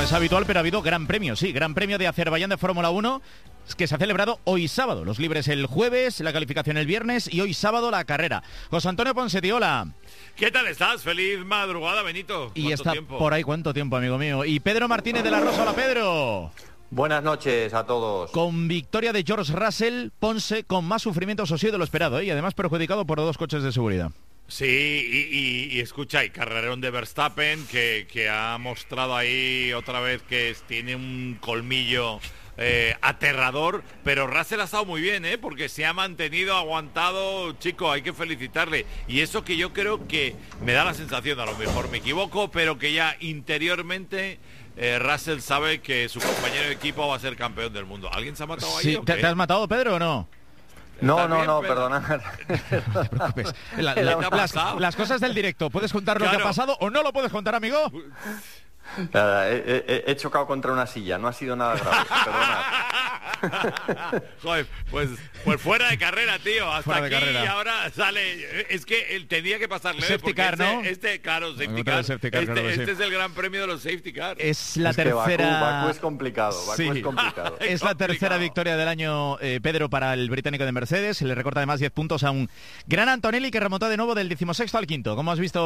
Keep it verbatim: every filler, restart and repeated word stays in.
es habitual, pero ha habido gran premio, sí, gran premio de Azerbaiyán de Fórmula uno, que se ha celebrado hoy sábado. Los libres el jueves, la calificación el viernes y hoy sábado la carrera. José Antonio Ponseti, hola. ¿Qué tal estás? Feliz madrugada, Benito. Y está tiempo? Por ahí, ¿cuánto tiempo, amigo mío? Y Pedro Martínez de la Rosa. Hola, Pedro. Buenas noches a todos. Con victoria de George Russell, Ponce con más sufrimiento social de lo esperado, ¿eh? Y además perjudicado por dos coches de seguridad. Sí, y, y, y escucha, y carrerón de Verstappen, que, que ha mostrado ahí otra vez que es, tiene un colmillo eh, aterrador, pero Russell ha estado muy bien, ¿eh? Porque se ha mantenido, aguantado, chico, hay que felicitarle. Y eso que yo creo que me da la sensación, a lo mejor me equivoco, pero que ya interiormente... Eh, Russell sabe que su compañero de equipo va a ser campeón del mundo. ¿Alguien se ha matado ahí? Sí, ¿te, ¿Te has matado, Pedro, o no? No, no, bien, no, pero... perdona. No te preocupes. La, la, las, las cosas del directo. ¿Puedes contar lo claro. que ha pasado o no lo puedes contar, amigo? Nada, he, he, he chocado contra una silla, no ha sido nada grave, perdona. Joder, pues, pues fuera de carrera, tío. Hasta Fuera de aquí carrera. Y ahora sale. Es que él tenía que pasarle. Safety porque car, este, ¿no? Este, claro, safety Claro, car. safety car, Este, claro que sí. este es el gran premio de los safety car. Es la Es que tercera... Bakú, Bakú es complicado, Bakú Sí. es complicado. Es la tercera victoria del año, eh, Pedro, para el británico de Mercedes. Se le recorta además diez puntos a un gran Antonelli que remontó de nuevo del decimosexto al quinto. ¿Cómo has visto